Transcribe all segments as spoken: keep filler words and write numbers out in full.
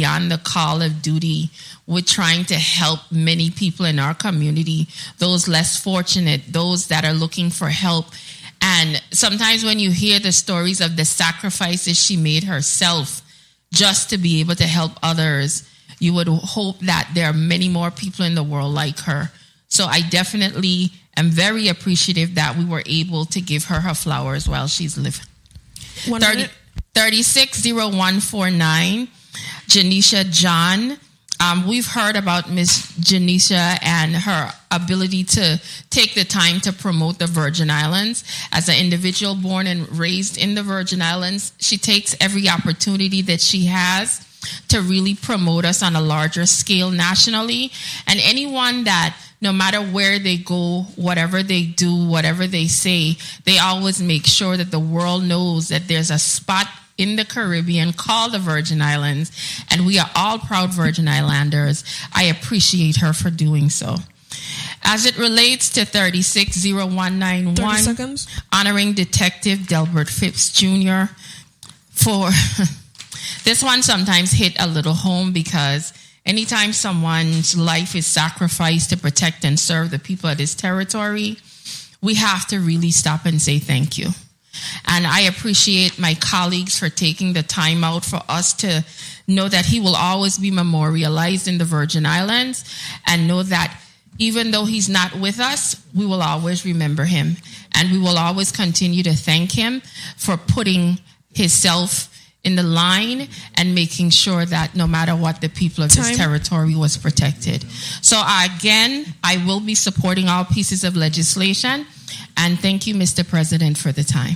beyond the call of duty with trying to help many people in our community, those less fortunate, those that are looking for help. And sometimes when you hear the stories of the sacrifices she made herself just to be able to help others, you would hope that there are many more people in the world like her. So I definitely am very appreciative that we were able to give her her flowers while she's living. One minute. thirty-six oh one forty-nine, Janisha John. Um, we've heard about Miss Janisha and her ability to take the time to promote the Virgin Islands. As an individual born and raised in the Virgin Islands, she takes every opportunity that she has to really promote us on a larger scale nationally. And anyone that, no matter where they go, whatever they do, whatever they say, they always make sure that the world knows that there's a spot in the Caribbean called the Virgin Islands, and we are all proud Virgin Islanders. I appreciate her for doing so. As it relates to thirty-six oh one nine one, honoring Detective Delbert Phipps Junior for this one sometimes hit a little home, because anytime someone's life is sacrificed to protect and serve the people of this territory, we have to really stop and say thank you. And I appreciate my colleagues for taking the time out for us to know that he will always be memorialized in the Virgin Islands, and know that even though he's not with us, we will always remember him. And we will always continue to thank him for putting himself in the line and making sure that no matter what, the people of Time. this territory was protected. So again, I will be supporting all pieces of legislation. And thank you, Mister President, for the time.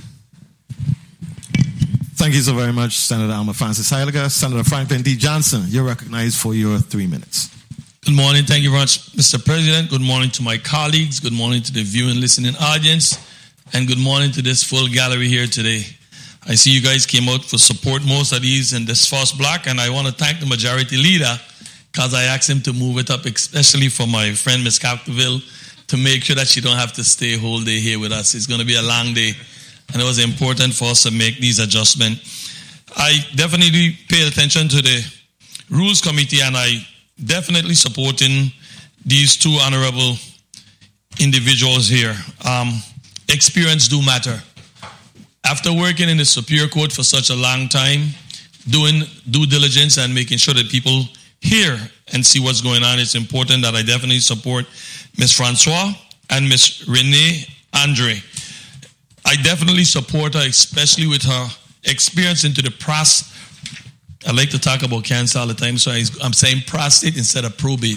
Thank you so very much, Senator Alma Francis Heiliger. Senator Franklin D. Johnson, you're recognized for your three minutes. Good morning. Thank you very much, Mister President. Good morning to my colleagues. Good morning to the viewing, listening audience. And good morning to this full gallery here today. I see you guys came out for support most of these in this first block, and I want to thank the majority leader, because I asked him to move it up, especially for my friend, Miz Capdeville, to make sure that she don't have to stay a whole day here with us. It's going to be a long day, and it was important for us to make these adjustments. I definitely pay attention to the Rules Committee, and I definitely supporting these two honorable individuals here. Um, experience do matter. After working in the Superior Court for such a long time, doing due diligence and making sure that people hear and see what's going on, it's important that I definitely support Miz Francois and Miz Renee Andre. I definitely support her, especially with her experience into the process. I like to talk about cancer all the time, so I, I'm saying prostate instead of probate.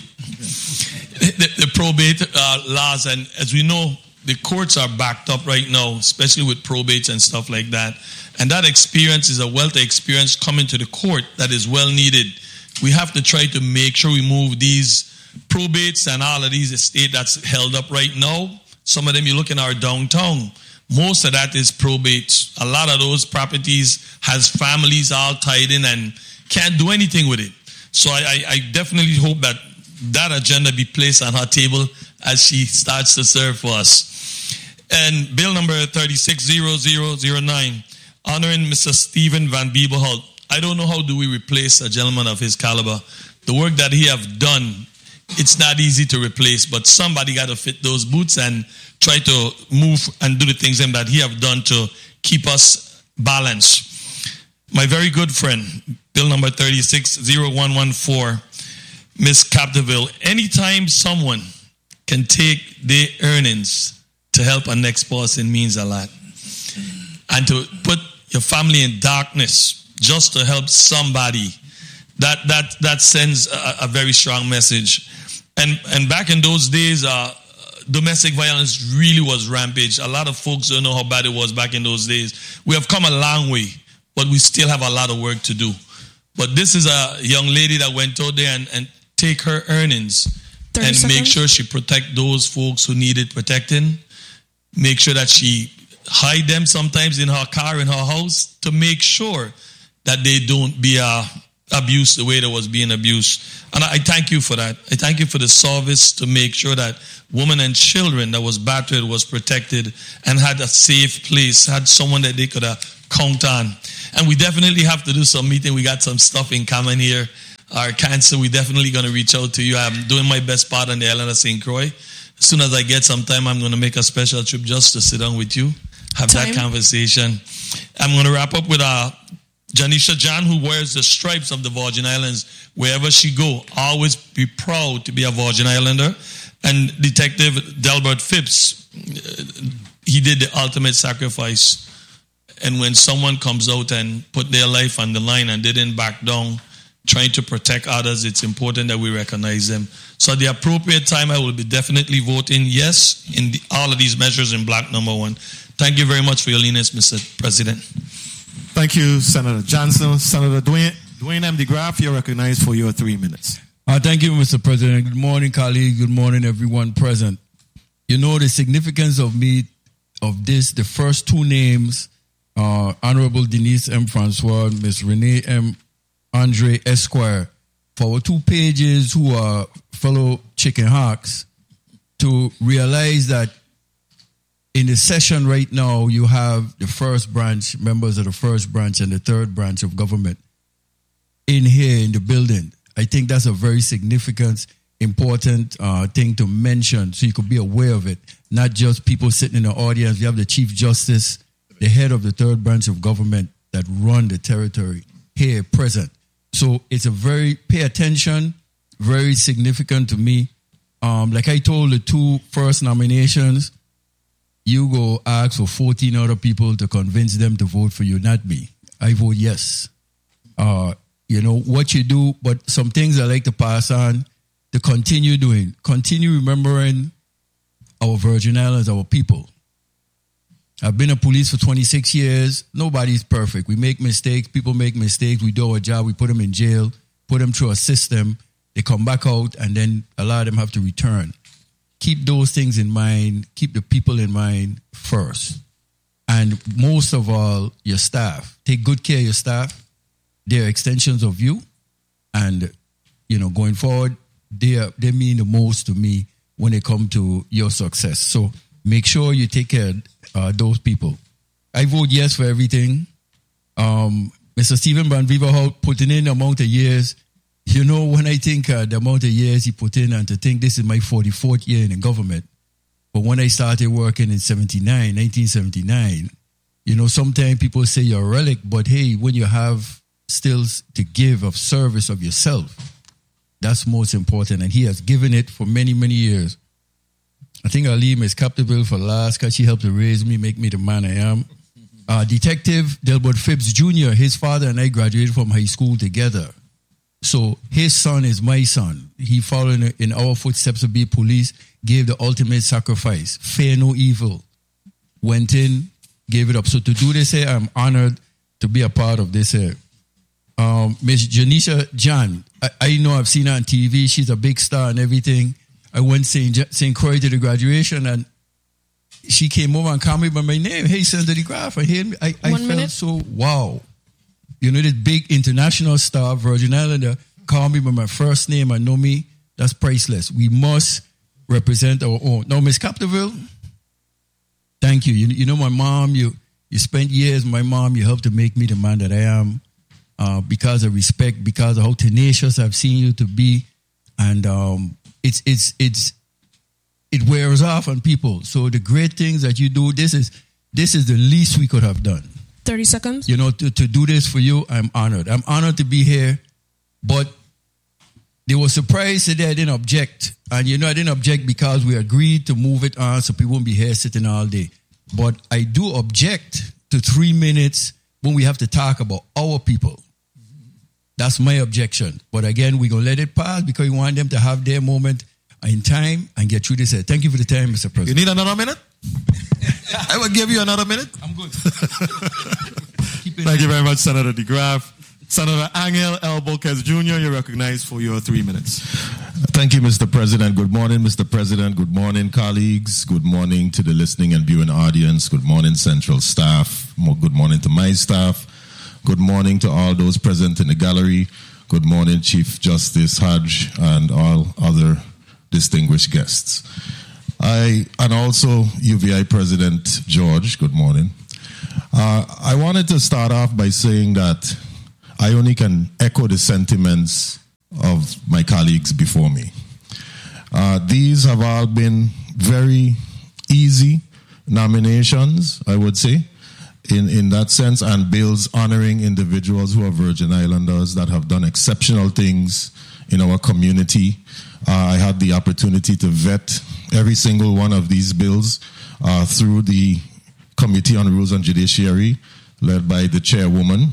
the, the probate uh, laws, and as we know, the courts are backed up right now, especially with probates and stuff like that. And that experience is a wealth of experience coming to the court that is well needed. We have to try to make sure we move these probates and all of these estate that's held up right now. Some of them, you look in our downtown, most of that is probates. A lot of those properties has families all tied in and can't do anything with it. So I, I, I definitely hope that that agenda be placed on her table as she starts to serve for us. And bill number thirty-six thousand nine, honoring Mister Stephen Van Beeblehult. I don't know how do we replace a gentleman of his caliber. The work that he have done, it's not easy to replace, but somebody got to fit those boots and try to move and do the things that he have done to keep us balanced. My very good friend, bill number thirty-six thousand fourteen, Miz Capdeville. Anytime someone can take their earnings to help a next person means a lot. And to put your family in darkness just to help somebody, that that that sends a, a very strong message. And and back in those days, uh, domestic violence really was rampage. A lot of folks don't know how bad it was back in those days. We have come a long way, but we still have a lot of work to do. But this is a young lady that went out there and, and take her earnings and seconds. Make sure she protect those folks who needed protecting. Make sure that she hide them sometimes in her car, in her house, to make sure that they don't be uh, abused the way that was being abused. And I, I thank you for that. I thank you for the service to make sure that women and children that was battered was protected and had a safe place, had someone that they could uh, count on. And we definitely have to do some meeting. We got some stuff in common here. or cancer, we're definitely going to reach out to you. I'm doing my best part on the island of Saint Croix. As soon as I get some time, I'm going to make a special trip just to sit down with you, have time. That conversation. I'm going to wrap up with uh, Janisha John, who wears the stripes of the Virgin Islands wherever she go. Always be proud to be a Virgin Islander. And Detective Delbert Phipps, he did the ultimate sacrifice. And when someone comes out and put their life on the line and didn't back down, trying to protect others, it's important that we recognize them. So at the appropriate time, I will be definitely voting yes in the, all of these measures in block number one. Thank you very much for your lenience, Mister President. Thank you, Senator Johnson. Senator Dwayne, Dwayne M. DeGraff, you're recognized for your three minutes. Uh, thank you, Mister President. Good morning, colleagues. Good morning, everyone present. You know the significance of me, of this, the first two names, uh, Honorable Denise M. Francois, Miss Renee M. Andre Esquire, for our two pages who are fellow chicken hawks, to realize that in the session right now, you have the first branch, members of the first branch and the third branch of government in here in the building. I think that's a very significant, important uh, thing to mention so you could be aware of it. Not just people sitting in the audience. You have the Chief Justice, the head of the third branch of government that run the territory here present. So it's a very, pay attention, very significant to me. Um, like I told the two first nominations, you go ask for fourteen other people to convince them to vote for you, not me. I vote yes. Uh, you know, what you do, but some things I like to pass on to continue doing. Continue remembering our Virgin Islands, our people. I've been a police for twenty-six years. Nobody's perfect. We make mistakes. People make mistakes. We do our job. We put them in jail, put them through a system. They come back out, and then a lot of them have to return. Keep those things in mind. Keep the people in mind first. And most of all, your staff. Take good care of your staff. They're extensions of you. And, you know, going forward, they are, they mean the most to me when it comes to your success. So make sure you take care of uh, those people. I vote yes for everything. Um, Mister Stephen Banviva putting in the amount of years. You know, when I think uh, the amount of years he put in, and to think this is my forty-fourth year in the government, but when I started working in seventy-nine, nineteen seventy-nine, you know, sometimes people say you're a relic, but hey, when you have still to give of service of yourself, that's most important. And he has given it for many, many years. I think I'll leave Miss Captiville for last because she helped to raise me, make me the man I am. Uh, Detective Delbert Phipps Junior, his father and I graduated from high school together. So his son is my son. He followed in, in our footsteps to be police, gave the ultimate sacrifice, fear no evil, went in, gave it up. So to do this here, I'm honored to be a part of this here. Um, Miss Janisha John, I, I know I've seen her on T V. She's a big star and everything. I went Saint Saint Croix to the graduation, and she came over and called me by my name. Hey, Senator DeGraff. And he, I, I felt minute. so wow. You know, this big international star, Virgin Islander, call me by my first name and know me. That's priceless. We must represent our own. Now, Miss Captiville, thank you. you. You know, my mom, you you spent years, my mom, you helped to make me the man that I am uh, because of respect, because of how tenacious I've seen you to be. And um, it's, it's, it's, it wears off on people. So the great things that you do, this is, this is the least we could have done. thirty seconds. You know, to, to do this for you, I'm honored. I'm honored to be here, but they were surprised that I didn't object. And, you know, I didn't object because we agreed to move it on so people won't be here sitting all day. But I do object to three minutes when we have to talk about our people. That's my objection. But again, we're going to let it pass because we want them to have their moment in time and get through this. Thank you for the time, Mister President. You need another minute? I will give you another minute. I'm good. Thank you very much, Senator DeGraff. Senator Angel L. Bolquez Junior, you're recognized for your three minutes. Thank you, Mister President. Good morning, Mister President. Good morning, colleagues. Good morning to the listening and viewing audience. Good morning, Central staff. Good morning to my staff. Good morning to all those present in the gallery. Good morning, Chief Justice Hodge and all other distinguished guests. I and also U V I President George, good morning. Uh, I wanted to start off by saying that I only can echo the sentiments of my colleagues before me. Uh, these have all been very easy nominations, I would say, in, in that sense, and bills honoring individuals who are Virgin Islanders that have done exceptional things in our community. Uh, I had the opportunity to vet every single one of these bills uh, through the Committee on Rules and Judiciary, led by the chairwoman,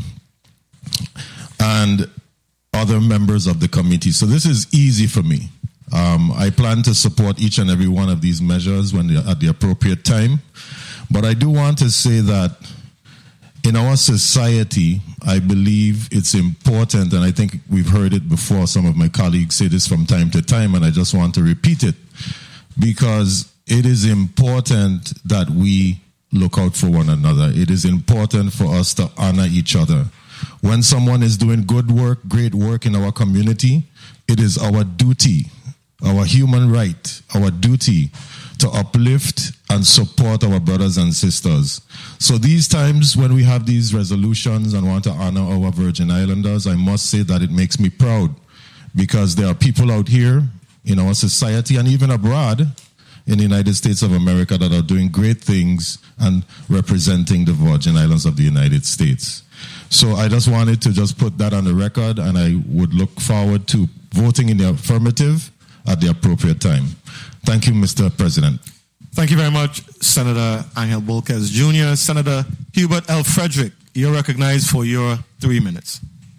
and other members of the committee. So this is easy for me. Um, I plan to support each and every one of these measures when they're at the appropriate time. But I do want to say that in our society, I believe it's important, and I think we've heard it before. Some of my colleagues say this from time to time, and I just want to repeat it, because it is important that we look out for one another. It is important for us to honor each other. When someone is doing good work, great work in our community, it is our duty, our human right, our duty to uplift and support our brothers and sisters. So these times when we have these resolutions and want to honor our Virgin Islanders, I must say that it makes me proud, because there are people out here in our society and even abroad in the United States of America that are doing great things and representing the Virgin Islands of the United States. So I just wanted to just put that on the record, and I would look forward to voting in the affirmative at the appropriate time. Thank you, Mister President. Thank you very much, Senator Angel Bolquez Junior Senator Hubert L. Frederick, you're recognized for your three minutes.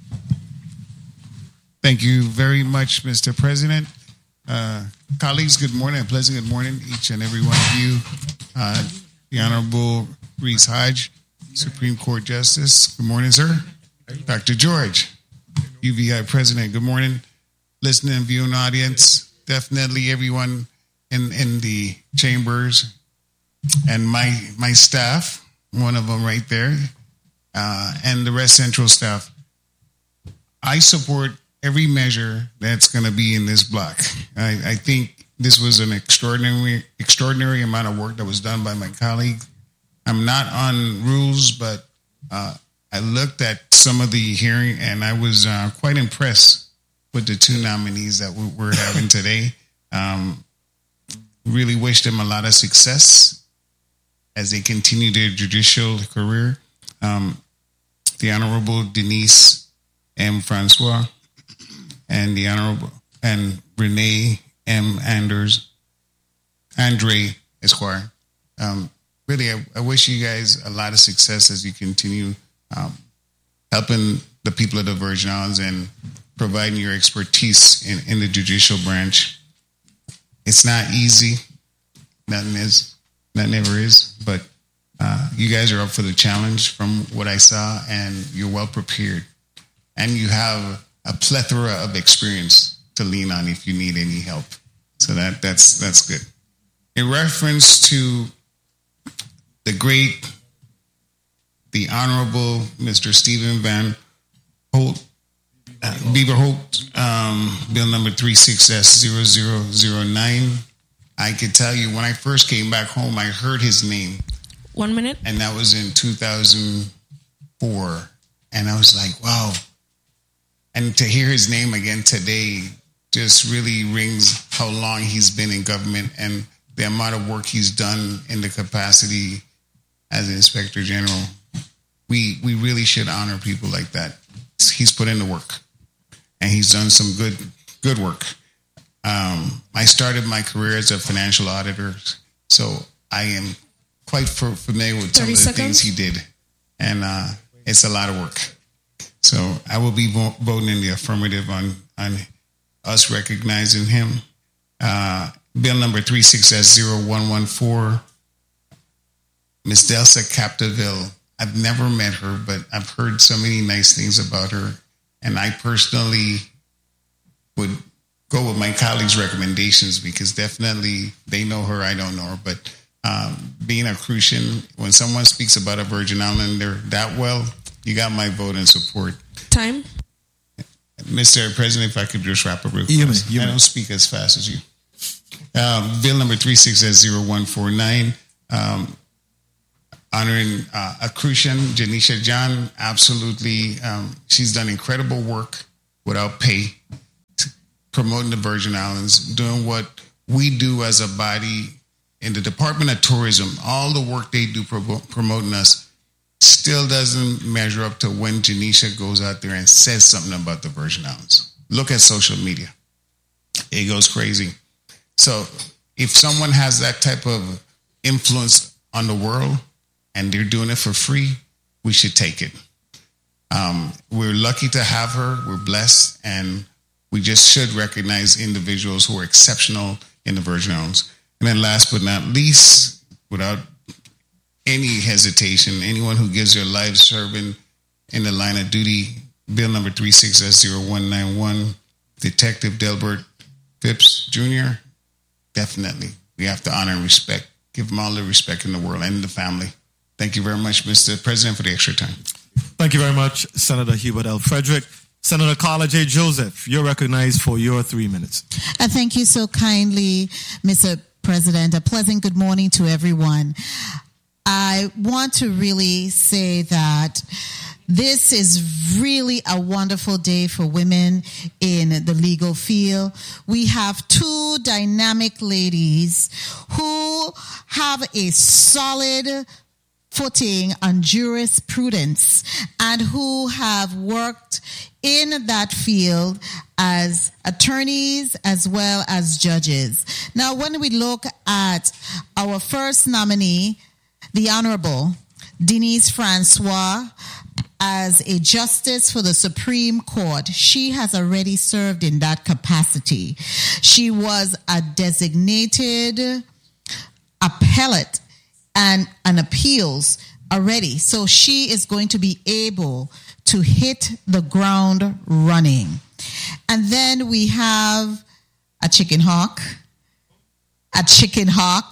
Thank you very much, Mister President. Uh, colleagues, good morning. A pleasant good morning, each and every one of you. Uh, the Honorable Reese Hodge, Supreme Court Justice. Good morning, sir. Doctor George, U V I President. Good morning. Listening and viewing audience. Definitely everyone in, in the chambers and my my staff, one of them right there, uh, and the rest central staff. I support every measure that's going to be in this block. I, I think this was an extraordinary extraordinary amount of work that was done by my colleague. I'm not on rules, but uh, I looked at some of the hearing and I was uh, quite impressed with the two nominees that we're having today. Um, really wish them a lot of success as they continue their judicial career. Um, the Honorable Denise M. Francois and the Honorable and Renee M. Anders, Andre Esquire. Um, really, I, I wish you guys a lot of success as you continue um, helping the people of the Virgin Islands and providing your expertise in, in the judicial branch. It's not easy. Nothing is. Nothing ever is. But uh, you guys are up for the challenge from what I saw, and you're well prepared. And you have a plethora of experience to lean on if you need any help. So that that's that's good. In reference to the great, the Honorable Mister Stephen Van Holt, uh, Beaver Holt, um, bill number three six S zero zero zero nine. I could tell you when I first came back home, I heard his name. One minute. And that was in two thousand four. And I was like, wow. And to hear his name again today just really rings how long he's been in government and the amount of work he's done in the capacity as an Inspector General. We we really should honor people like that. He's put in the work, and he's done some good good work. Um, I started my career as a financial auditor, so I am quite familiar with some of the seconds. things he did, and uh, it's a lot of work. So I will be vo- voting in the affirmative on, on us recognizing him. Uh, bill number three six S zero one one four, Miss Delsa Capdeville. I've never met her, but I've heard so many nice things about her. And I personally would go with my colleagues' recommendations because definitely they know her, I don't know her. But um, being a Crucian, when someone speaks about a Virgin Islander that well, you got my vote and support. Time. Mister President, if I could just wrap up real quick. You may, you I may. don't speak as fast as you. Um, bill number three six S zero one four nine, um, honoring uh, a Crucian, Janisha John. Absolutely. Um, she's done incredible work without pay. promoting the Virgin Islands, doing what we do as a body in the Department of Tourism. All the work they do pro- promoting us still doesn't measure up to when Janisha goes out there and says something about the Virgin Islands. Look at social media. It goes crazy. So if someone has that type of influence on the world and they're doing it for free, we should take it. Um, we're lucky to have her. We're blessed. And we just should recognize individuals who are exceptional in the Virgin Islands. And then last but not least, without any hesitation, anyone who gives their life serving in the line of duty, Bill number three six zero one nine one, Detective Delbert Phipps Junior, definitely. We have to honor and respect. Give them all the respect in the world and the family. Thank you very much, Mister President, for the extra time. Thank you very much, Senator Hubert L. Frederick. Senator Carla J. Joseph, you're recognized for your three minutes. Uh, thank you so kindly, Mister President. A pleasant good morning to everyone. I want to really say that this is really a wonderful day for women in the legal field. We have two dynamic ladies who have a solid footing on jurisprudence and who have worked in that field as attorneys as well as judges. Now, when we look at our first nominee, the Honorable Denise Francois, as a justice for the Supreme Court, she has already served in that capacity. She was a designated appellate and an appeals already. So she is going to be able to hit the ground running. And then we have a chicken hawk, a chicken hawk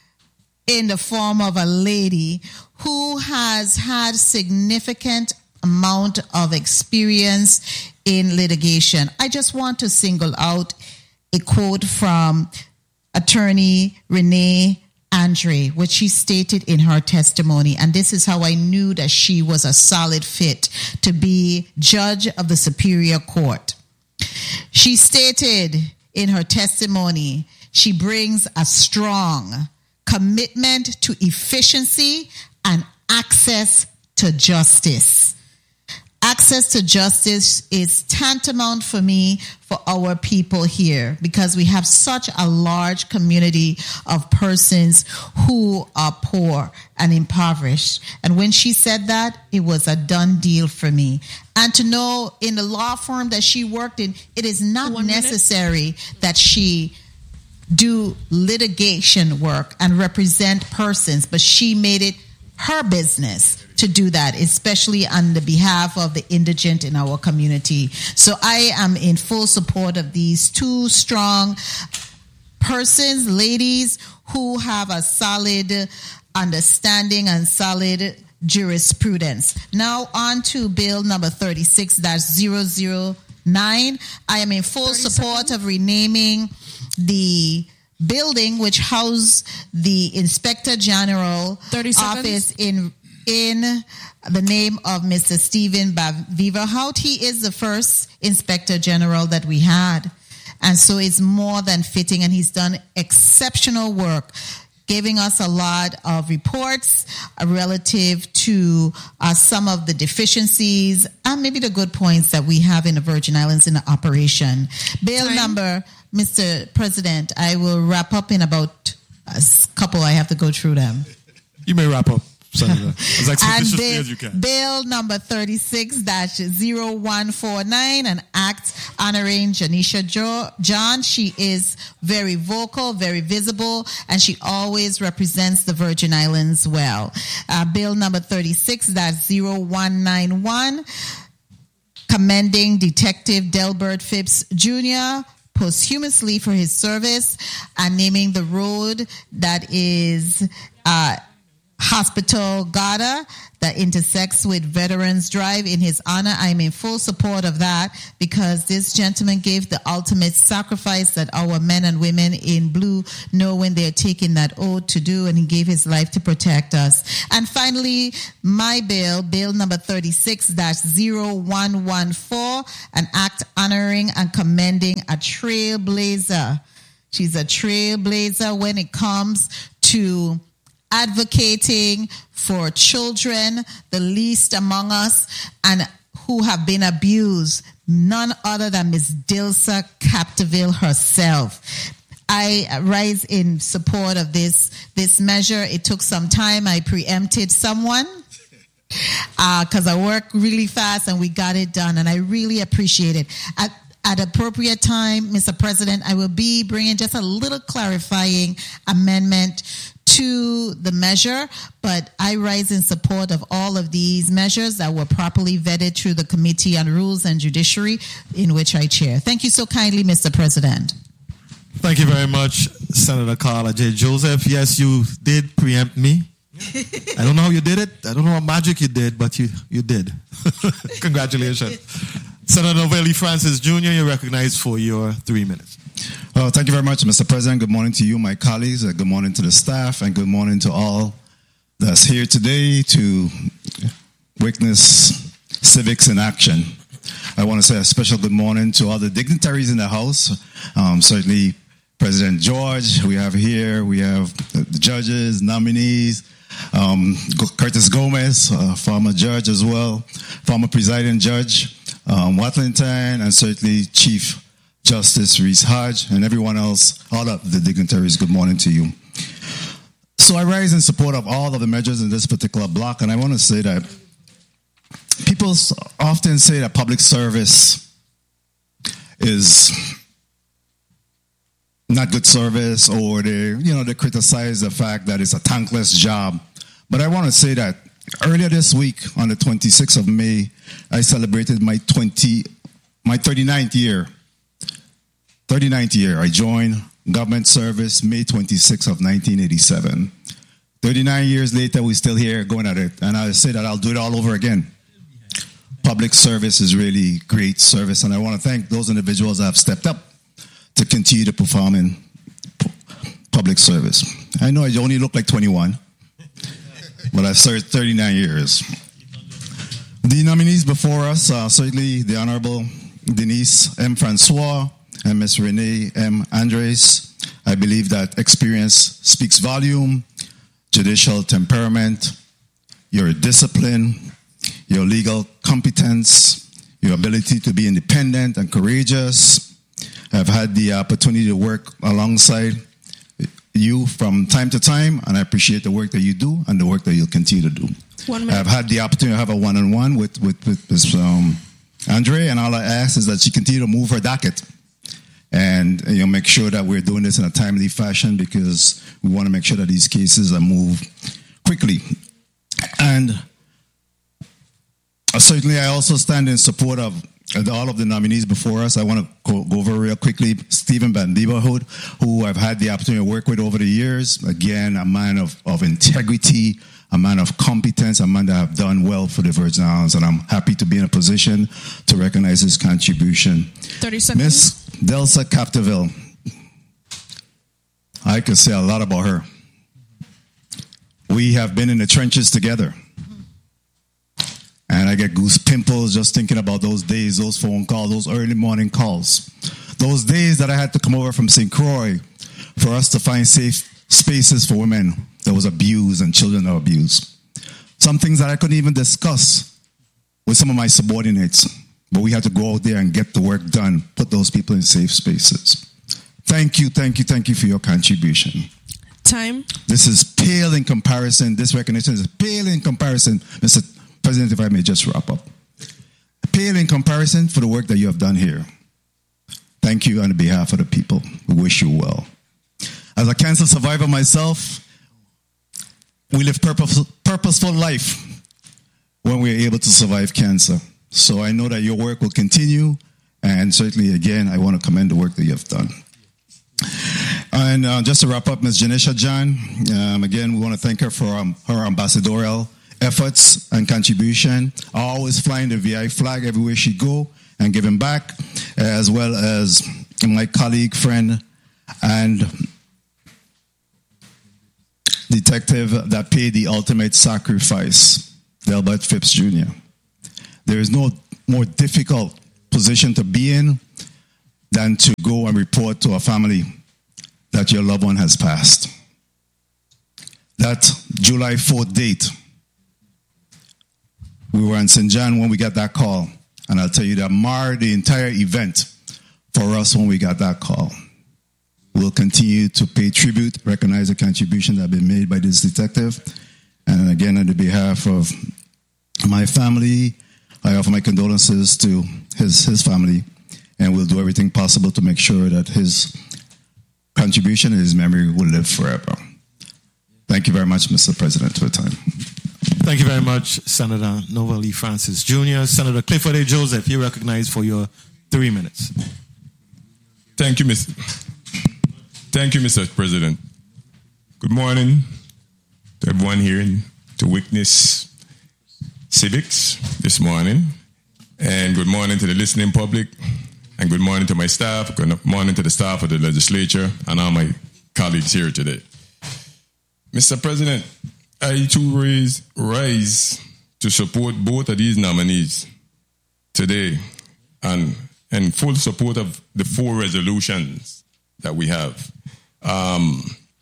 in the form of a lady who has had significant amount of experience in litigation. I just want to single out a quote from attorney Renee Andre, which she stated in her testimony, and this is how I knew that she was a solid fit to be judge of the Superior Court. She stated in her testimony, she brings a strong commitment to efficiency and access to justice. Access to justice is tantamount for me for our people here because we have such a large community of persons who are poor and impoverished. And when she said that, it was a done deal for me. And to know in the law firm that she worked in, it is not One necessary minute. that she do litigation work and represent persons, but she made it her business to do that, especially on the behalf of the indigent in our community. So I am in full support of these two strong persons, ladies, who have a solid understanding and solid jurisprudence. Now on to bill number thirty-six dash zero zero nine. I am in full support of renaming the building which housed the Inspector General office in in the name of Mister Stephen Beaverhout. He is the first Inspector General that we had. And so it's more than fitting, and he's done exceptional work, giving us a lot of reports relative to uh, some of the deficiencies and maybe the good points that we have in the Virgin Islands in the operation. Bill Time. number, Mister President, I will wrap up in about a couple. I have to go through them. You may wrap up, Senator, as expeditiously bill, as you can. Bill number thirty-six dash zero one four nine, an act honoring Janisha jo- John. She is very vocal, very visible, and she always represents the Virgin Islands well. Uh, bill number thirty-six dash zero one nine one, commending Detective Delbert Phipps Junior posthumously for his service and naming the road that is uh, Hospital Gada that intersects with Veterans Drive in his honor. I'm in full support of that because this gentleman gave the ultimate sacrifice that our men and women in blue know when they're taking that oath to do, and he gave his life to protect us. And finally, my bill, bill number thirty-six dash zero one one four, an act honoring and commending a trailblazer. She's a trailblazer when it comes to advocating for children, the least among us, and who have been abused. None other than Miss Dilsa Capdeville herself. I rise in support of this this measure. It took some time. I preempted someone because uh, I worked really fast and we got it done, and I really appreciate it. At, At appropriate time, Mister President, I will be bringing just a little clarifying amendment to the measure, but I rise in support of all of these measures that were properly vetted through the Committee on Rules and Judiciary, in which I chair. Thank you so kindly, Mister President. Thank you very much, Senator Carla J. Joseph. Yes, you did preempt me. I don't know how you did it. I don't know what magic you did, but you, you did. Congratulations. Senator Novelli Francis Junior, you're recognized for your three minutes. Well, thank you very much, Mister President. Good morning to you, my colleagues. Uh, good morning to the staff, and good morning to all that's here today to witness civics in action. I want to say a special good morning to all the dignitaries in the House. Um, certainly, President George, we have here, we have the judges, nominees, um, Curtis Gomez, uh, former judge as well, former presiding judge, um, Watlington, and certainly Chief Justice Reese Hodge, and everyone else, all of the dignitaries, good morning to you. So I rise in support of all of the measures in this particular block, and I want to say that people often say that public service is not good service, or they, you know, they criticize the fact that it's a thankless job. But I want to say that earlier this week, on the twenty-sixth of May, I celebrated my twenty, my thirty-ninth year. thirty-ninth year. I joined government service May twenty-sixth of nineteen eighty-seven. thirty-nine years later, we're still here going at it. And I say that I'll do it all over again. Public service is really great service, and I want to thank those individuals that have stepped up to continue to perform in p- public service. I know I only look like twenty-one, but I've served thirty-nine years. The nominees before us are certainly the Honorable Denise M. Francois and Miss Renee M. Andres. I believe that experience speaks volume, judicial temperament, your discipline, your legal competence, your ability to be independent and courageous. I've had the opportunity to work alongside you from time to time, and I appreciate the work that you do and the work that you'll continue to do. One minute. I've had the opportunity to have a one-on-one with, with, with Miz Um, Andre, and all I ask is that she continue to move her docket and, you know, make sure that we're doing this in a timely fashion, because we want to make sure that these cases are moved quickly. And uh, certainly I also stand in support of all of the nominees before us. I want to go, go over real quickly Stephen Bandiba, who I've had the opportunity to work with over the years. Again, a man of, of integrity, a man of competence, a man that have done well for the Virgin Islands, and I'm happy to be in a position to recognize his contribution. thirty seconds. Miss Dilsa Capdeville. I could say a lot about her. We have been in the trenches together. And I get goose pimples just thinking about those days, those phone calls, those early morning calls. Those days that I had to come over from Saint Croix for us to find safe spaces for women that was abused and children that were abused. Some things that I couldn't even discuss with some of my subordinates. But we had to go out there and get the work done, put those people in safe spaces. Thank you, thank you, thank you for your contribution. Time. This is pale in comparison. This recognition is pale in comparison, Mister President, if I may just wrap up. Pale in comparison for the work that you have done here. Thank you on behalf of the people. We wish you well. As a cancer survivor myself, we live purpose, purposeful life when we are able to survive cancer. So I know that your work will continue, and certainly, again, I want to commend the work that you have done. And uh, just to wrap up, Miz Janisha John, um, again, we want to thank her for um, her ambassadorial efforts and contribution, always flying the V I flag everywhere she go and giving back, as well as my colleague, friend, and detective that paid the ultimate sacrifice, Delbert Phipps Junior There is no more difficult position to be in than to go and report to a family that your loved one has passed. That July fourth date, we were in Saint John when we got that call, and I'll tell you that marred the entire event for us when we got that call. We'll continue to pay tribute, recognize the contribution that have been made by this detective, and again, on the behalf of my family, I offer my condolences to his, his family, and we'll do everything possible to make sure that his contribution and his memory will live forever. Thank you very much, Mister President, for your time. Thank you very much, Senator Nova Lee Francis Junior Senator Clifford A. Joseph, you're recognized for your three minutes. Thank you, Mister Thank you, Mister President. Good morning to everyone here to witness civics this morning. And good morning to the listening public. And good morning to my staff. Good morning to the staff of the legislature and all my colleagues here today. Mister President, I too raise, rise to support both of these nominees today and in full support of the four resolutions that we have. Um,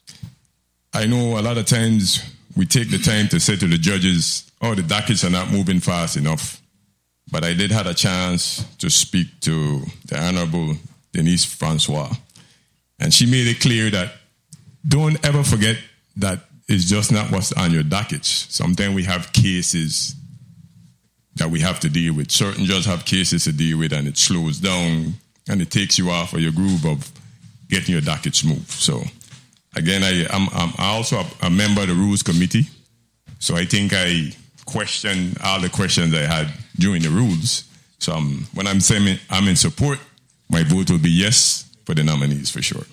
I know a lot of times we take the time to say to the judges, oh, the dockets are not moving fast enough. But I did have a chance to speak to the Honorable Denise Francois. And she made it clear that don't ever forget that it's just not what's on your dockets. Sometimes we have cases that we have to deal with. Certain judges have cases to deal with, and it slows down and it takes you off of your groove of getting your dockets moved. So, again, I, I'm, I'm also a, a member of the Rules Committee. So I think I questioned all the questions I had during the rules. So um, when I'm saying I'm in support, my vote will be yes for the nominees for sure.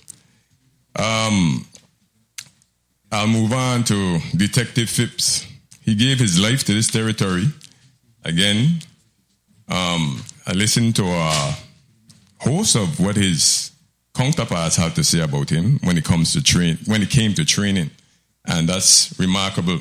Um, I'll move on to Detective Phipps. He gave his life to this territory. Again, um, I listened to a host of what his counterparts had to say about him when it comes to train, when it came to training, and that's remarkable.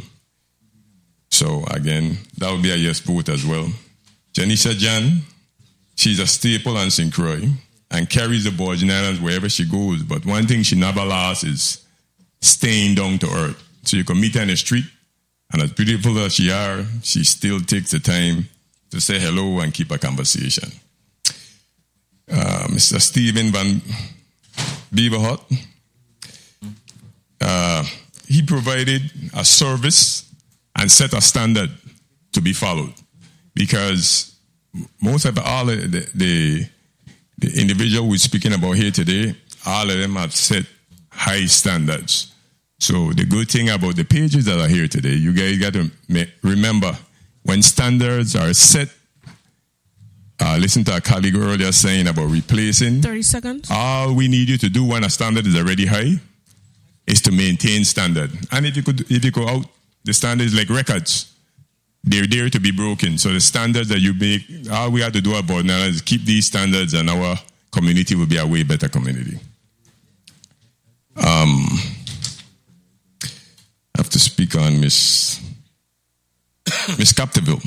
So again, that would be a yes vote as well. Janisha John, she's a staple on Saint Croix and carries the Virgin Islands wherever she goes. But one thing she never lost is staying down to earth. So you can meet her in the street, and as beautiful as she are, she still takes the time to say hello and keep a conversation. Uh, Mister Stephen Van Beaverhut, uh, he provided a service and set a standard to be followed, because most of all the, the, the individual we're speaking about here today, all of them have set high standards. So the good thing about the pages that are here today, you guys got to remember, when standards are set, uh, listen to our colleague earlier saying about replacing. thirty seconds. All we need you to do when a standard is already high is to maintain standard. And if you could, if you go out, the standards like records, they're there to be broken. So the standards that you make, all we have to do about now is keep these standards, and our community will be a way better community. Um, I have to speak on Miss Miss Captiville.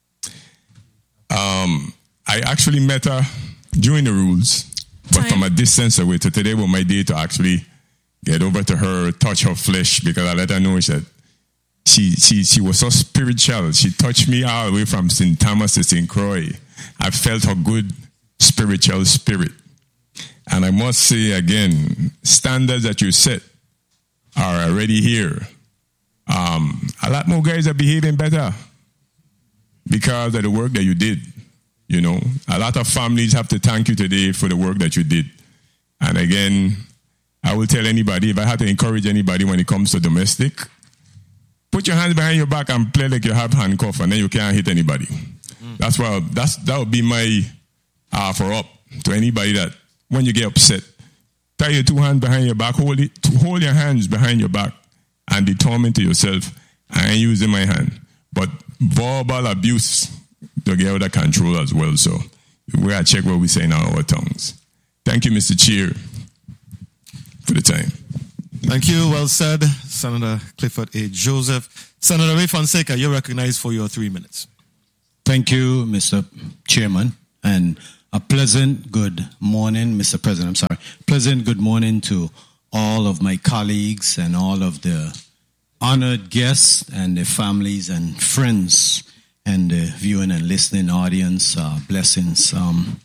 Um, I actually met her during the rules, but Time. from a distance away. So today was my day to actually get over to her, touch her flesh, because I let her know that she she she was so spiritual. She touched me all the way from Saint Thomas to Saint Croix. I felt her good spiritual spirit. And I must say again, standards that you set are already here. Um, a lot more guys are behaving better because of the work that you did. You know, a lot of families have to thank you today for the work that you did. And again, I will tell anybody, if I had to encourage anybody when it comes to domestic, put your hands behind your back and play like you have handcuff, and then you can't hit anybody. Mm. That's why that's that would be my offer up to anybody, that when you get upset, tie your two hands behind your back, hold it, hold your hands behind your back, and determine to yourself, I ain't using my hand. But verbal abuse to get out of control as well. So we gotta check what we say in our tongues. Thank you, Mister Chair, for the time. Thank you. Well said, Senator Clifford A. Joseph. Senator Ray Fonseca, you're recognized for your three minutes. Thank you, Mister Chairman, and a pleasant good morning, Mister President. I'm sorry. Pleasant good morning to all of my colleagues and all of the honored guests and their families and friends and the viewing and listening audience. Uh, blessings. Um,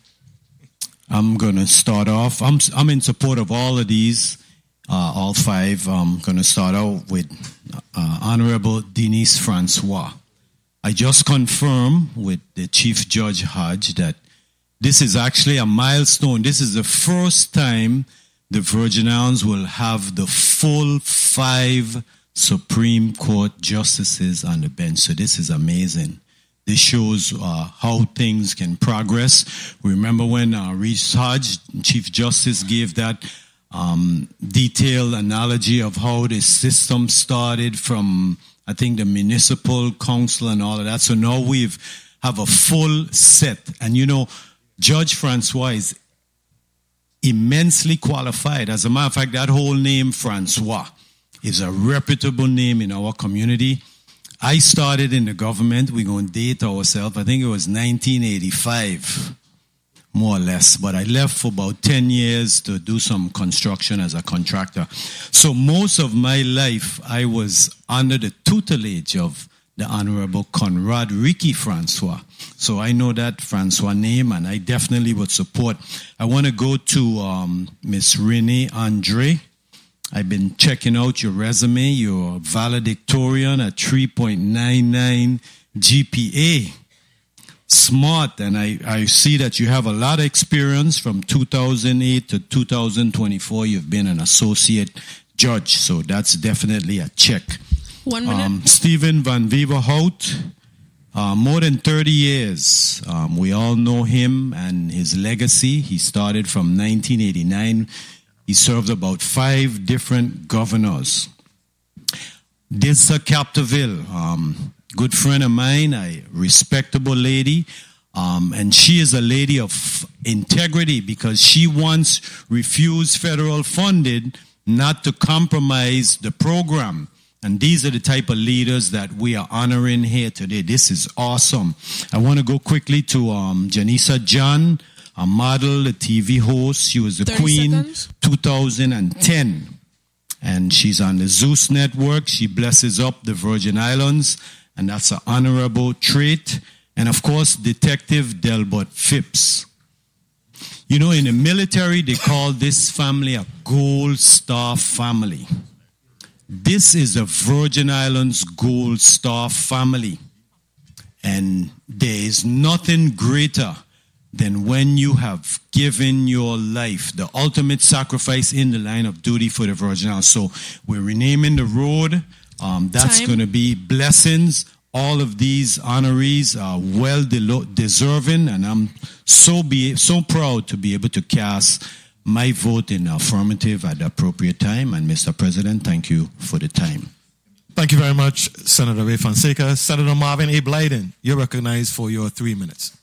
I'm going to start off. I'm I'm in support of all of these, uh, all five. I'm going to start out with uh, Honorable Denise Francois. I just confirmed with the Chief Judge Hodge that this is actually a milestone. This is the first time the Virgin Islands will have the full five Supreme Court justices on the bench. So this is amazing. This shows uh, how things can progress. Remember when uh, Reese Hodge, Chief Justice, gave that um, detailed analogy of how the system started from, I think, the municipal council and all of that. So now we've have a full set. And you know, Judge Francois is immensely qualified. As a matter of fact, that whole name, Francois, is a reputable name in our community. I started in the government. We're going to date ourselves. I think it was nineteen eighty-five, more or less. But I left for about ten years to do some construction as a contractor. So most of my life, I was under the tutelage of the Honorable Conrad Ricky Francois. So I know that Francois name, and I definitely would support. I want to go to um, Miss Renee Andre. I've been checking out your resume. You're valedictorian at three point nine nine G P A. Smart, and I, I see that you have a lot of experience from two thousand eight to two thousand twenty-four. You've been an associate judge, so that's definitely a check. One minute. Um, Stephen Van Beverhout, uh, more than thirty years. Um, we all know him and his legacy. He started from nineteen eighty-nine. He served about five different governors. Dilsa Capdeville, um, good friend of mine, a respectable lady. Um, and she is a lady of integrity because she once refused federal funding not to compromise the program. And these are the type of leaders that we are honoring here today. This is awesome. I want to go quickly to um, Janissa John, a model, a T V host. She was the queen seconds. two thousand ten. And she's on the Zeus Network. She blesses up the Virgin Islands. And that's an honorable trait. And of course, Detective Delbert Phipps. You know, in the military, they call this family a Gold Star family. This is a Virgin Islands Gold Star family. And there is nothing greater than when you have given your life, the ultimate sacrifice in the line of duty for the Virgin Islands. So we're renaming the road. Um, that's going to be blessings. All of these honorees are well de- deserving, and I'm so be so proud to be able to cast my vote in affirmative at the appropriate time. And Mister President, thank you for the time. Thank you very much, Senator Ray Fonseca. Senator Marvin A. Blyden, you're recognized for your three minutes.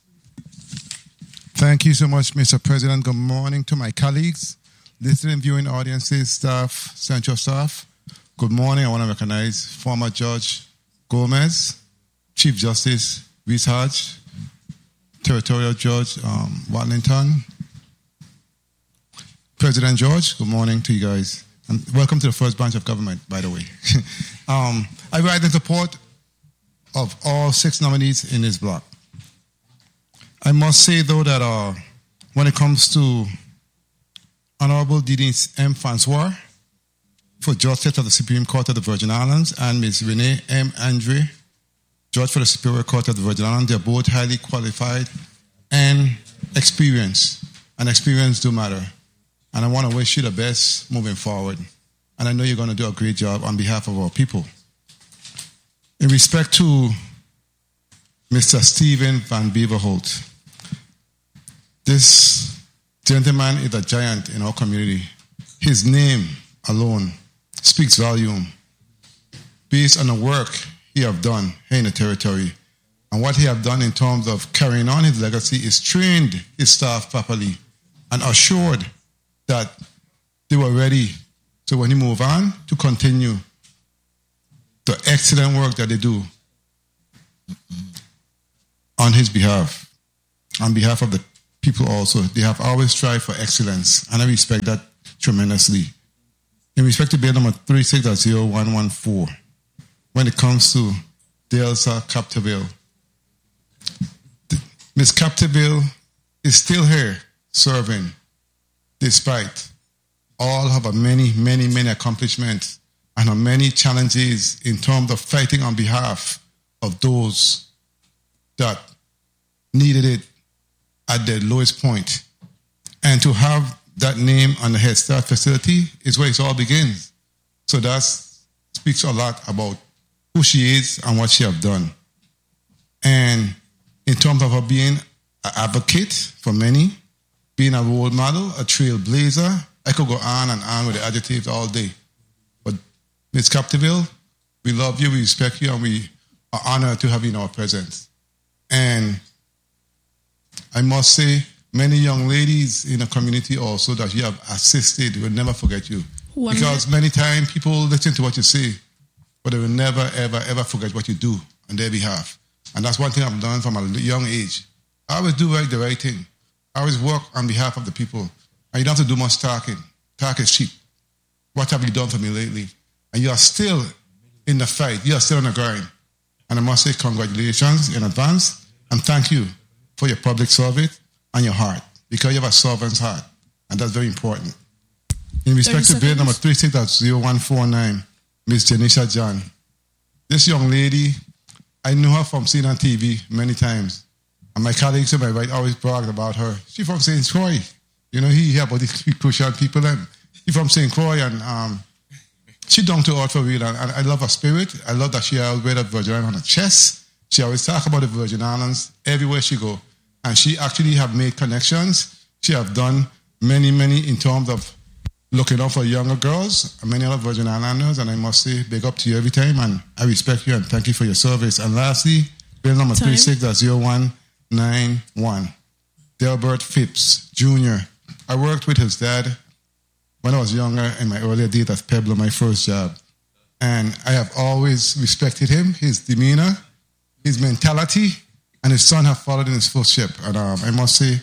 Thank you so much, Mister President. Good morning to my colleagues, listening, viewing audiences, staff, central staff. Good morning. I want to recognize former Judge Gomez, Chief Justice Reese Hodge, Territorial Judge um, Watlington, President George. Good morning to you guys. And welcome to the first branch of government, by the way. um, I ride in support of all six nominees in this block. I must say, though, that uh, when it comes to Honorable Denise M. Francois for Justice of the Supreme Court of the Virgin Islands and Miz Renee M. Andre, Judge for the Superior Court of the Virgin Islands, they're both highly qualified and experienced. And experience do matter. And I want to wish you the best moving forward. And I know you're going to do a great job on behalf of our people. In respect to Mister Stephen Van Beverhout, this gentleman is a giant in our community. his name alone speaks volume based on the work he have done here in the territory. And what he have done in terms of carrying on his legacy is trained his staff properly and assured that they were ready. So when he move on, to continue the excellent work that they do on his behalf, on behalf of the people also. They have always strived for excellence, and I respect that tremendously. In respect to bill number three six zero one one four, when it comes to Delsa Capterville, Miss Capterville is still here serving despite all of her many, many, many accomplishments and her many challenges in terms of fighting on behalf of those that needed it at their lowest point. And to have that name on the Head Start facility is where it all begins. So that speaks a lot about who she is and what she have done. And in terms of her being an advocate for many, being a role model, a trailblazer, I could go on and on with the adjectives all day. But Miz Capterville, we love you, we respect you, and we are honored to have you in our presence. And I must say, many young ladies in the community also that you have assisted will never forget you. One because minute. Many times people listen to what you say, but they will never, ever, ever forget what you do on their behalf. And that's one thing I've learned from a young age. I always do right the right thing. I always work on behalf of the people. And you don't have to do much talking. Talk is cheap. What have you done for me lately? And you are still in the fight. You are still on the grind. And I must say congratulations in advance and thank you for your public service and your heart, because you have a servant's heart, and that's very important. In respect to bill number three six zero one four nine, Miss Janisha John. This young lady, I knew her from seeing on T V many times, and my colleagues on my right always bragged about her. She's from Saint Croix. You know, he hear about these crucial people, and she's from Saint Croix, and um, she down to earth for real, and, and I love her spirit. I love that she always wear that Virgin Island on her chest. She always talk about the Virgin Islands everywhere she go. And she actually have made connections. She have done many, many in terms of looking out for younger girls and many other Virgin Islanders. And I must say, big up to you every time. And I respect you and thank you for your service. And lastly, bill number three six zero one nine one, Delbert Phipps Junior I worked with his dad when I was younger in my earlier days at Pueblo, my first job. And I have always respected him, his demeanor, his mentality, and his son have followed in his footsteps. And um, I must say,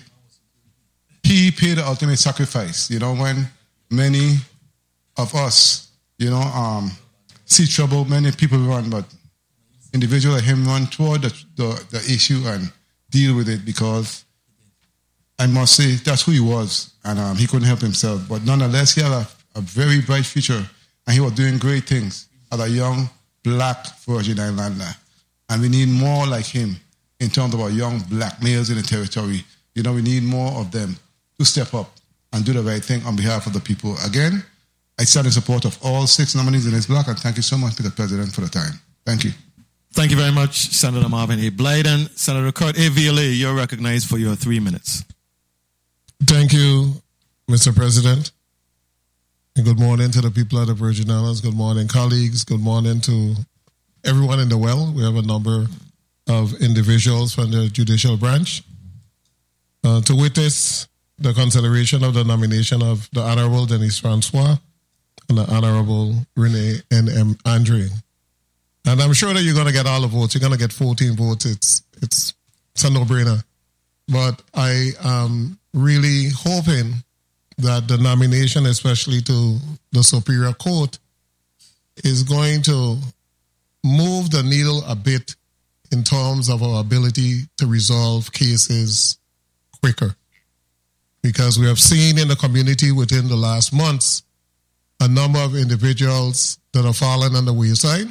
he paid the ultimate sacrifice. You know, when many of us, you know, um, see trouble, many people run, but individual like him run toward the, the, the issue and deal with it, because I must say that's who he was, and um, he couldn't help himself. But nonetheless, he had a, a very bright future, and he was doing great things as a young black Virgin Islander. And we need more like him in terms of our young black males in the territory. You know, we need more of them to step up and do the right thing on behalf of the people. Again, I stand in support of all six nominees in this block, and thank you so much, Mister President, for the time. Thank you. Thank you very much, Senator Marvin A. Blyden. Senator Kurt A. Viola, you're recognized for your three minutes. Thank you, Mister President. And good morning to the people of the Virgin Islands. Good morning, colleagues. Good morning to everyone in the well. We have a number of individuals from the judicial branch uh, to witness the consideration of the nomination of the Honorable Denise Francois and the Honorable Renee N M. Andre. And I'm sure that you're going to get all the votes. You're going to get fourteen votes. It's, it's, it's a no-brainer. But I am really hoping that the nomination, especially to the Superior Court, is going to move the needle a bit in terms of our ability to resolve cases quicker. Because we have seen in the community within the last months a number of individuals that have fallen on the wayside,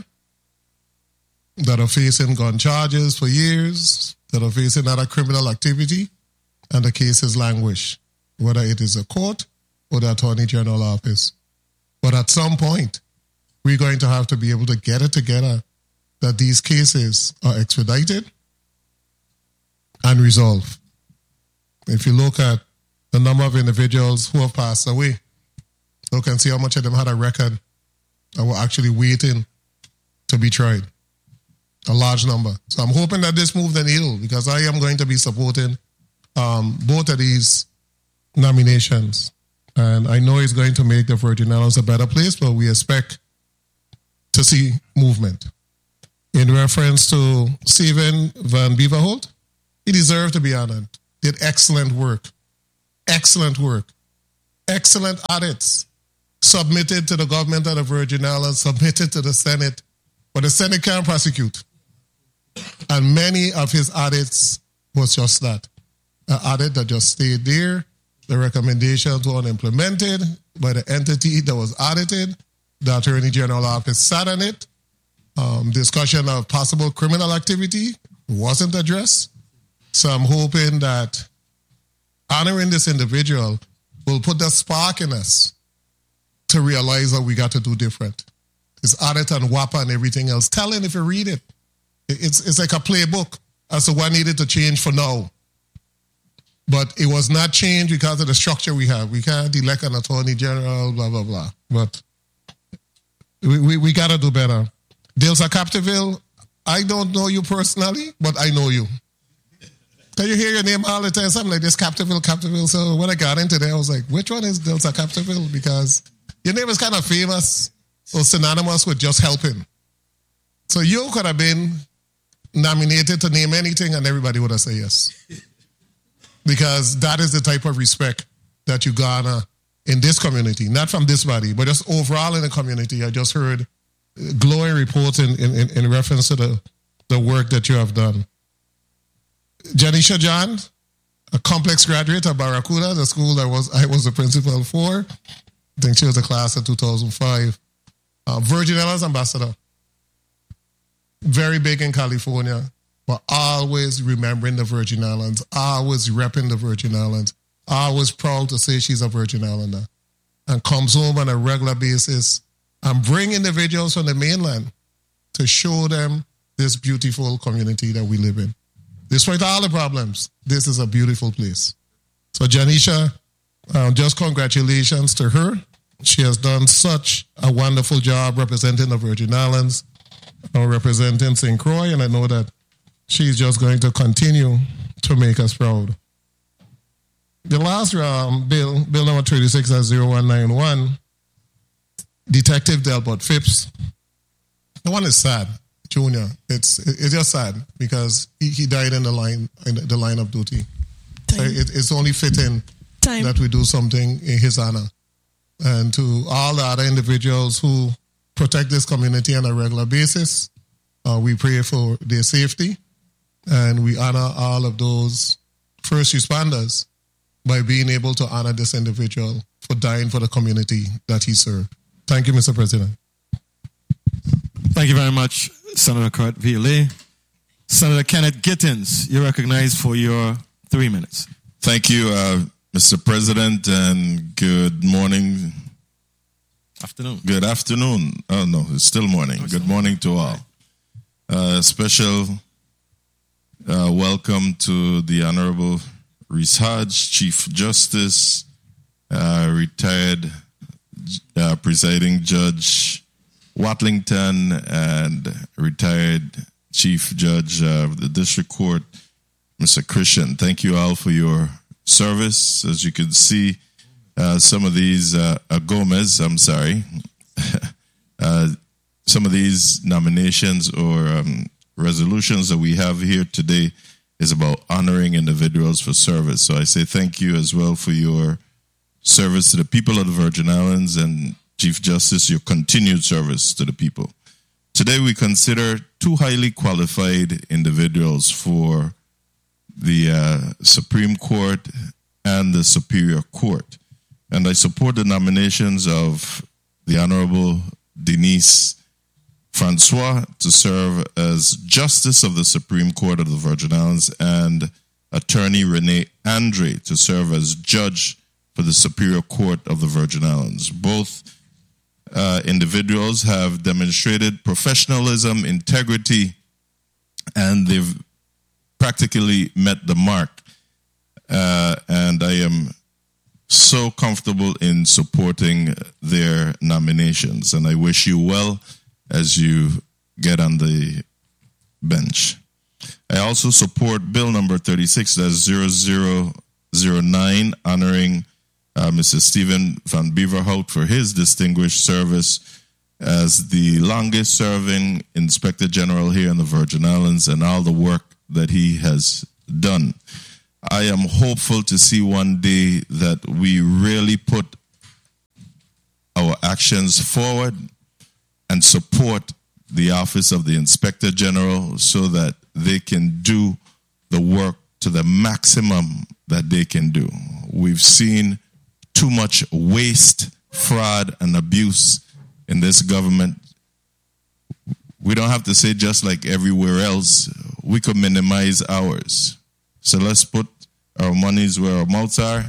that are facing gun charges for years, that are facing other criminal activity, and the cases languish, whether it is a court or the Attorney General office. But at some point, we're going to have to be able to get it together that these cases are expedited and resolved. If you look at the number of individuals who have passed away So you can see how much of them had a record and were actually waiting to be tried. A large number. So I'm hoping that this moves the needle because I am going to be supporting um, both of these nominations. And I know it's going to make the Virgin Islands a better place, but we expect to see movement. In reference to Steven Van Beverholt, he deserved to be honored. Did excellent work. Excellent work. Excellent audits. Submitted to the government of the Virgin Islands, submitted to the Senate, but the Senate can't prosecute. And many of his audits was just that. An audit that just stayed there. The recommendations weren't implemented by the entity that was audited. The Attorney General office sat on it. Um, discussion of possible criminal activity wasn't addressed. So I'm hoping that honoring this individual will put the spark in us to realize that we got to do different. It's audit and WAPA and everything else. Tell him if you read it. It's, it's like a playbook as to what needed to change for now. But it was not changed because of the structure we have. We can't elect an attorney general, blah, blah, blah. But we, we, we got to do better. Dilsa Captiville, I don't know you personally, but I know you. Can you hear your name all the time? Something like this, Captiville, Captiville. So when I got into there, I was like, which one is Dilsa Captiville? Because your name is kind of famous or synonymous with just helping. So you could have been nominated to name anything and everybody would have said yes. Because that is the type of respect that you garner in this community, not from this body, but just overall in the community. I just heard glowing reports in, in, in reference to the, the work that you have done. Janisha John, a complex graduate of Barracuda, the school that was I was the principal for. I think she was a class of two thousand five. Uh, Virgin Islands ambassador. Very big in California, but always remembering the Virgin Islands, always repping the Virgin Islands, always proud to say she's a Virgin Islander, and comes home on a regular basis and bring individuals from the mainland to show them this beautiful community that we live in. Despite all the problems, this is a beautiful place. So Janisha, um, just congratulations to her. She has done such a wonderful job representing the Virgin Islands, or representing Saint Croix, and I know that she's just going to continue to make us proud. The last um, bill, bill number thirty-six zero one nine one, Detective Delbert Phipps. The one is sad, Junior. It's it's just sad because he, he died in the line in the line of duty. It, it's only fitting Time. that we do something in his honor. And to all the other individuals who protect this community on a regular basis, uh, we pray for their safety, and we honor all of those first responders by being able to honor this individual for dying for the community that he served. Thank you, Mister President. Thank you very much, Senator Kurt Ville. Senator Kenneth Gittins, you're recognized for your three minutes. Thank you, uh, Mister President, and good morning. Afternoon. Good afternoon. Oh, no, it's still morning. Oh, good morning to all. Uh, special uh, welcome to the Honorable Rees Hodge, Chief Justice, uh, retired uh, presiding Judge Watlington, and retired Chief Judge of the District Court, Mister Christian. Thank you all for your service. As you can see, uh, some of these, uh, uh, Gomez, I'm sorry, uh, some of these nominations or um, resolutions that we have here today is about honoring individuals for service. So I say thank you as well for your service to the people of the Virgin Islands, and Chief Justice, your continued service to the people. Today we consider two highly qualified individuals for the uh, Supreme Court and the Superior Court. And I support the nominations of the Honorable Denise Francois to serve as Justice of the Supreme Court of the Virgin Islands, and Attorney Renee Andre to serve as Judge for the Superior Court of the Virgin Islands. Both uh, individuals have demonstrated professionalism, integrity, and they've practically met the mark. Uh, and I am so comfortable in supporting their nominations. And I wish you well as you get on the bench. I also support bill number thirty-six, that's zero zero zero nine, honoring uh, Mister Stephen Van Beverhout for his distinguished service as the longest serving Inspector General here in the Virgin Islands and all the work that he has done. I am hopeful to see one day that we really put our actions forward and support the office of the Inspector General so that they can do the work to the maximum that they can do. We've seen too much waste, fraud, and abuse in this government. We don't have to say just like everywhere else. We could minimize ours. So let's put our monies where our mouths are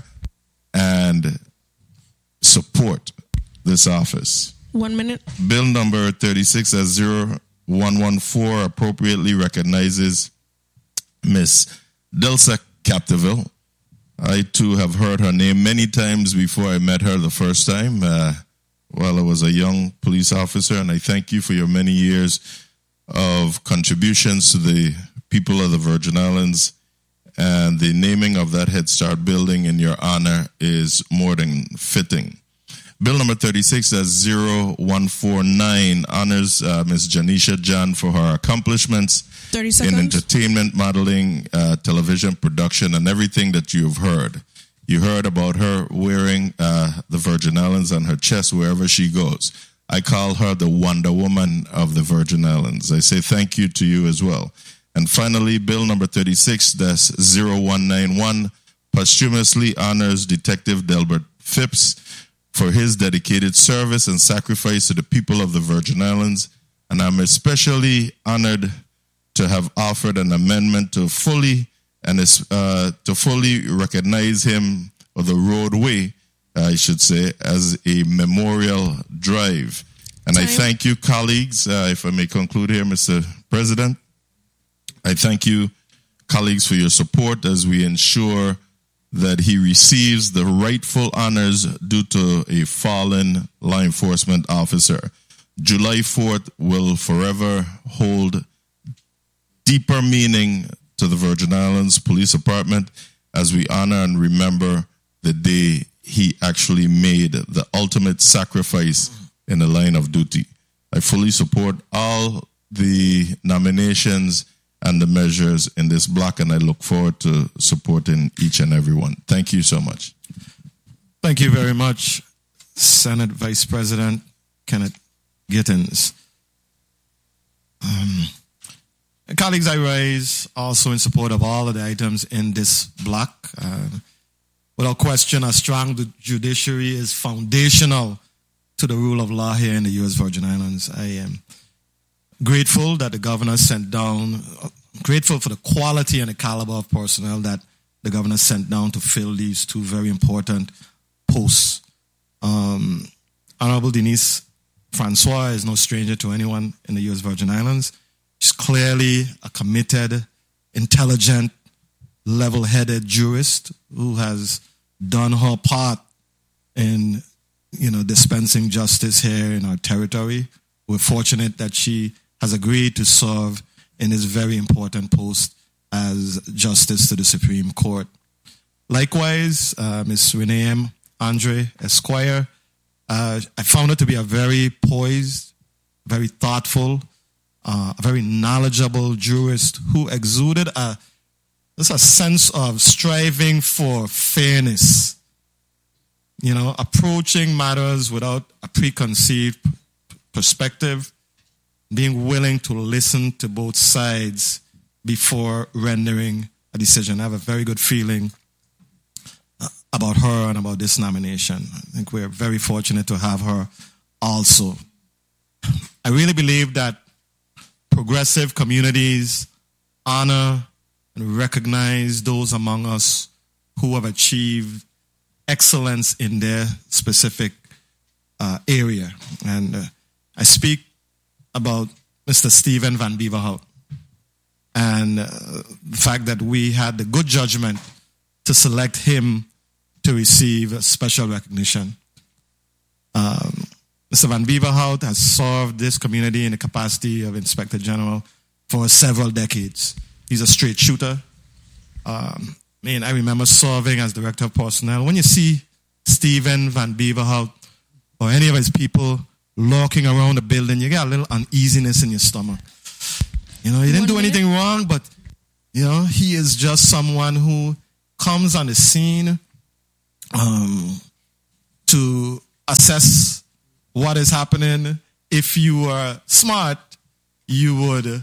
and support this office. One minute. Bill number thirty-six as zero one one four appropriately recognizes Miss Delsa Capdeville. I too have heard her name many times before I met her the first time uh, while I was a young police officer, and I thank you for your many years of contributions to the people of the Virgin Islands, and the naming of that Head Start building in your honor is more than fitting. Bill number thirty-six as zero one four nine honors uh, Miz Janisha John for her accomplishments thirty in seconds. entertainment, modeling, uh, television production, and everything that you've heard. You heard about her wearing uh, the Virgin Islands on her chest wherever she goes. I call her the Wonder Woman of the Virgin Islands. I say thank you to you as well. And finally, Bill number thirty-six, that's zero one nine one, posthumously honors Detective Delbert Phipps for his dedicated service and sacrifice to the people of the Virgin Islands. And I'm especially honored to have offered an amendment to fully and uh, to fully recognize him, or the roadway, I should say, as a memorial drive. And Time. I thank you, colleagues, uh, if I may conclude here, Mister President. I thank you, colleagues, for your support as we ensure that he receives the rightful honors due to a fallen law enforcement officer. July fourth will forever hold deeper meaning to the Virgin Islands Police Department as we honor and remember the day he actually made the ultimate sacrifice in the line of duty. I fully support all the nominations and the measures in this block, and I look forward to supporting each and every one. Thank you so much. Thank you very much, Senate Vice President Kenneth Gittins. Um, colleagues, I rise also in support of all of the items in this block. Uh, without question, a strong judiciary is foundational to the rule of law here in the U S Virgin Islands. I am grateful that the governor sent down, grateful for the quality and the caliber of personnel that the governor sent down to fill these two very important posts. Um, Honorable Denise Francois is no stranger to anyone in the U S Virgin Islands. She's clearly a committed, intelligent, level-headed jurist who has done her part in, you know, dispensing justice here in our territory. We're fortunate that she has agreed to serve in this very important post as Justice to the Supreme Court. Likewise, uh, Miz Renee M. Andre Esquire, uh, I found her to be a very poised, very thoughtful, uh, a very knowledgeable jurist who exuded a, just a sense of striving for fairness, you know, approaching matters without a preconceived perspective, being willing to listen to both sides before rendering a decision. I have a very good feeling about her and about this nomination. I think we're very fortunate to have her also. I really believe that progressive communities honor and recognize those among us who have achieved excellence in their specific uh, area. And uh, I speak about Mister Stephen Van Beverhout and uh, the fact that we had the good judgment to select him to receive special recognition. Um, Mister Van Beverhout has served this community in the capacity of Inspector General for several decades. He's a straight shooter. Um, man, I remember serving as Director of Personnel. When you see Stephen Van Beverhout or any of his people lurking around the building, you get a little uneasiness in your stomach. You know, he didn't do anything wrong, but, you know, he is just someone who comes on the scene um, to assess what is happening. If you are smart, you would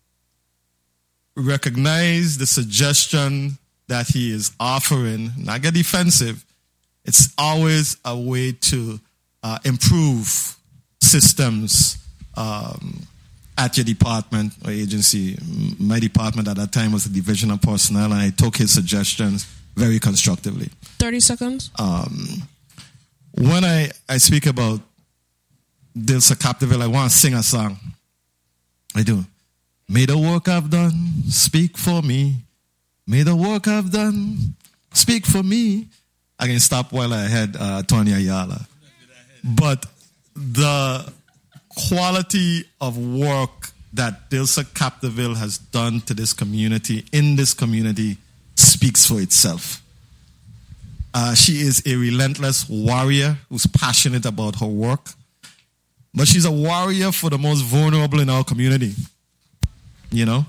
recognize the suggestion that he is offering, not get defensive. It's always a way to uh, improve systems um, at your department or agency. My department at that time was the Division of Personnel, and I took his suggestions very constructively. thirty seconds. Um, when I, I speak about Dilsa Capdeville, I want to sing a song. I do. May the work I've done speak for me. May the work I've done speak for me. I can stop while I had uh, Tony Ayala. But the quality of work that Dilsa Capdeville has done to this community, in this community, speaks for itself. Uh, she is a relentless warrior who's passionate about her work. But she's a warrior for the most vulnerable in our community. You know?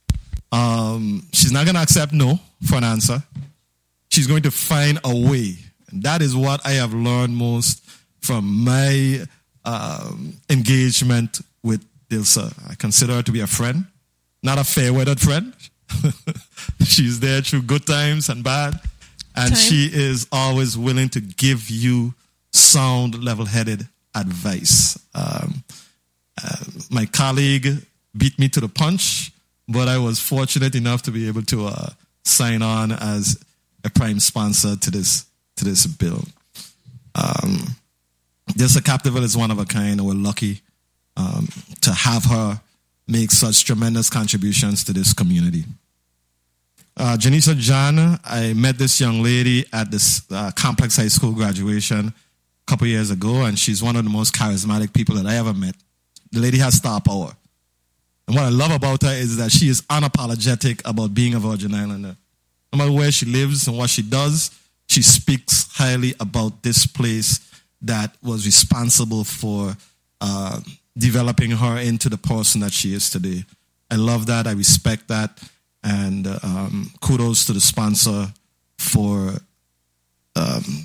Um, she's not going to accept no for an answer. She's going to find a way. And that is what I have learned most from my um, engagement with Dilsa. I consider her to be a friend, not a fair-weathered friend. She's there through good times and bad. And Time. she is always willing to give you sound, level-headed advice. Um, uh, my colleague beat me to the punch, but I was fortunate enough to be able to uh, sign on as a prime sponsor to this to this bill. Um, Dilsa Capdeville is one of a kind, and we're lucky um, to have her make such tremendous contributions to this community. Uh, Janisha John, I met this young lady at this uh, Complex High School graduation a couple years ago, and she's one of the most charismatic people that I ever met. The lady has star power. And what I love about her is that she is unapologetic about being a Virgin Islander. No matter where she lives and what she does, she speaks highly about this place that was responsible for uh, developing her into the person that she is today. I love that. I respect that. And um, kudos to the sponsor for um,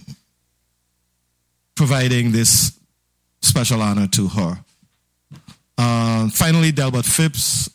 providing this special honor to her. Uh, finally, Delbert Phipps.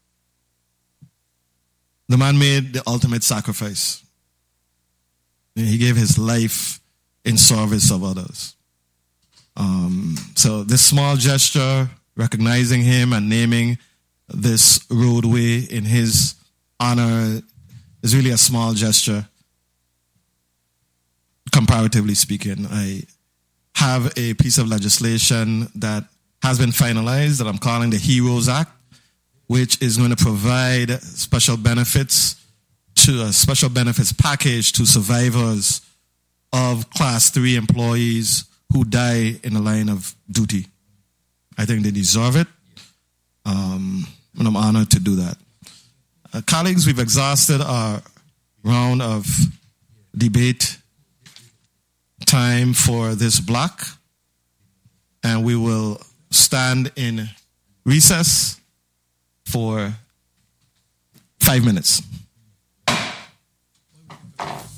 The man made the ultimate sacrifice. He gave his life in service of others. Um, so this small gesture, recognizing him and naming this roadway in his honor, is really a small gesture, comparatively speaking. I have a piece of legislation that has been finalized that I'm calling the HEROES Act, which is going to provide special benefits to a special benefits package to survivors of class three employees who die in the line of duty. I think they deserve it, um, and I'm honored to do that. Uh, colleagues, we've exhausted our round of debate time for this block, and we will stand in recess for five minutes.